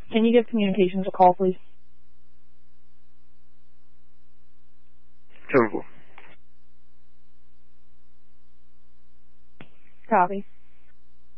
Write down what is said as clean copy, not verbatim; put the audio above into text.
Can you give communications a call, please? 10-4. Copy.